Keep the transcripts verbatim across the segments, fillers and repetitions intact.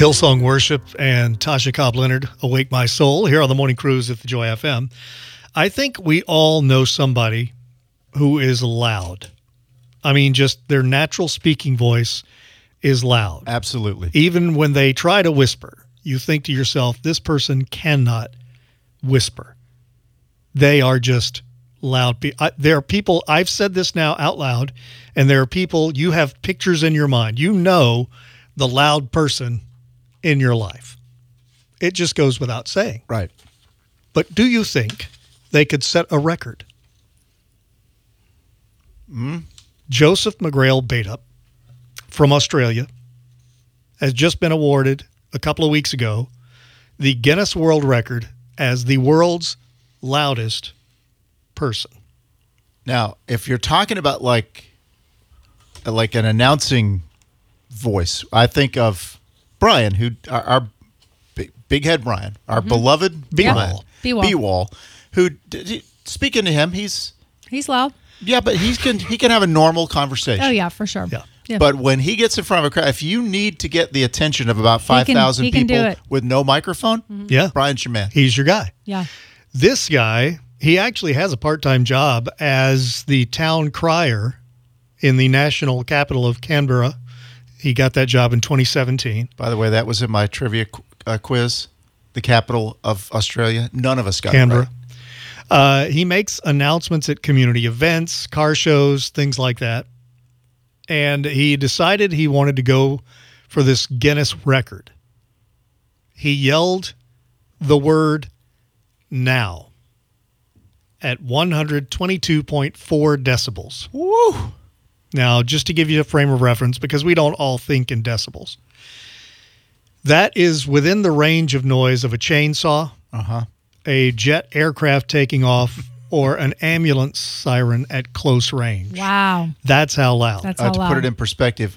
Hillsong Worship and Tasha Cobb Leonard, Awake My Soul, here on the Morning Cruise at the Joy F M. I think we all know somebody who is loud. I mean, just their natural speaking voice is loud. Absolutely. Even when they try to whisper, you think to yourself, this person cannot whisper. They are just loud. I, there are people, I've said this now out loud, and there are people, you have pictures in your mind. You know the loud person in your life. It just goes without saying. Right. But do you think they could set a record? Mm. Joseph McGrail Batup from Australia has just been awarded a couple of weeks ago the Guinness World Record as the world's loudest person. Now, if you're talking about like like an announcing voice, I think of Brian, who our, our big, big head Brian, our mm-hmm. beloved B-Wall. B-Wall. B-Wall, who, speaking to him, he's... He's loud. Yeah, but he can he can have a normal conversation. Oh, yeah, for sure. Yeah. Yeah. But when he gets in front of a crowd, if you need to get the attention of about five thousand people with no microphone, mm-hmm. yeah, Brian's your man. He's your guy. Yeah. This guy, he actually has a part-time job as the town crier in the national capital of Canberra. He got that job in twenty seventeen. By the way, that was in my trivia qu- uh, quiz, the capital of Australia. None of us got Canberra. it right. Uh, he makes announcements at community events, car shows, things like that. And he decided he wanted to go for this Guinness record. He yelled the word now at one hundred twenty-two point four decibels. Woo! Now, just to give you a frame of reference, because we don't all think in decibels, that is within the range of noise of a chainsaw, uh-huh. a jet aircraft taking off, or an ambulance siren at close range. Wow. That's how loud. That's Uh, how to loud. put it in perspective,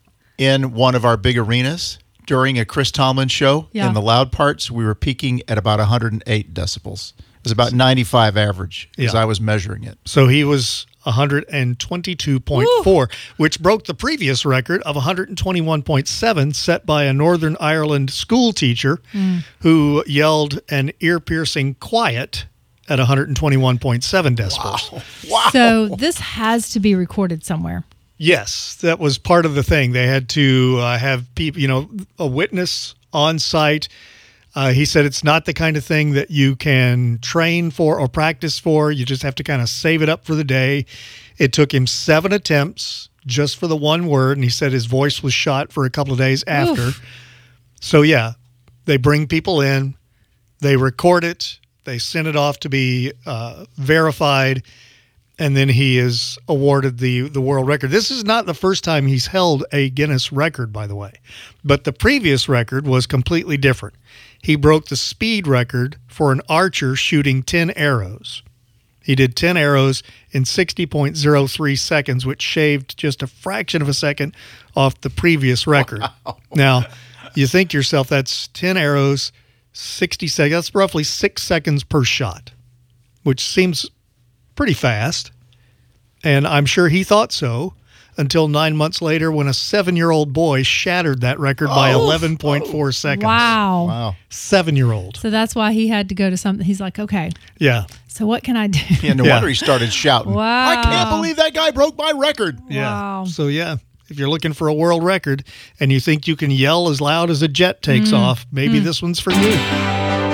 in one of our big arenas, during a Chris Tomlin show, Yeah. in the loud parts, we were peaking at about one hundred eight decibels. It was about ninety-five average as Yeah. I was measuring it. So he was one hundred twenty-two point four, which broke the previous record of one hundred twenty-one point seven set by a Northern Ireland school teacher mm. who yelled an ear-piercing quiet at one hundred twenty-one point seven decibels. Wow. Wow. So this has to be recorded somewhere. Yes, that was part of the thing. They had to uh, have people, you know, a witness on site. Uh, he said it's not the kind of thing that you can train for or practice for. You just have to kind of save it up for the day. It took him seven attempts just for the one word, and he said his voice was shot for a couple of days after. Oof. So, yeah, they bring people in, they record it, they send it off to be uh, verified, and then he is awarded the, the world record. This is not the first time he's held a Guinness record, by the way, but the previous record was completely different. He broke the speed record for an archer shooting ten arrows. He did ten arrows in sixty point zero three seconds, which shaved just a fraction of a second off the previous record. Wow. Now, you think to yourself, that's ten arrows, sixty seconds. That's roughly six seconds per shot, which seems pretty fast. And I'm sure he thought so until nine months later when a seven-year-old boy shattered that record by oh, eleven point four seconds. Wow. Wow. Seven-year-old. So that's why he had to go to something. He's like, okay, Yeah. so what can I do? Yeah, no Yeah. wonder he started shouting. Wow. I can't believe that guy broke my record. Yeah. Wow. So, yeah, if you're looking for a world record and you think you can yell as loud as a jet takes off, maybe this one's for you.